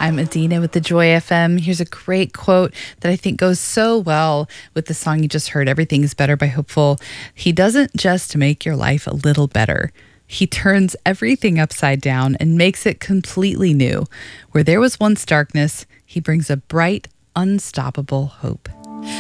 I'm Adina with the Joy FM. Here's a great quote that I think goes so well with the song you just heard, Everything is Better by Hopeful. He doesn't just make your life a little better. He turns everything upside down and makes it completely new. Where there was once darkness, he brings a bright, unstoppable hope.